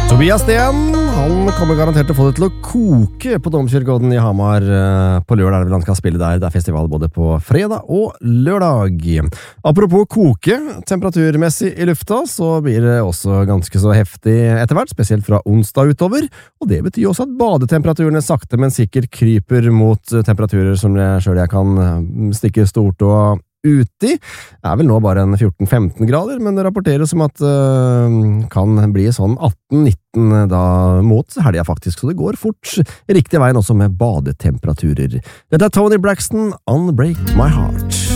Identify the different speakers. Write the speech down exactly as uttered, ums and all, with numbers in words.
Speaker 1: Tobias Sten, han kommer garantert til å få det til å koke på Domkirkeodden i Hamar på lørdag. Det vil han skal spille der. Det er festival både på fredag og lørdag. Apropos koke, temperaturmessig i lufta, så blir det også ganske så heftig etter hvert, spesielt fra onsdag utover. Og det betyr også at badetemperaturene sakte, men sikkert kryper mot temperaturer som jeg selv jeg kan stikke stort og uti. Det er vel nå bare en fjorten femten grader, men det rapporteres om at det uh, kan bli sånn atten nitten da mot helga faktisk, så det går fort riktig veien også med badetemperaturer. Dette er Tony Braxton, Unbreak My Heart.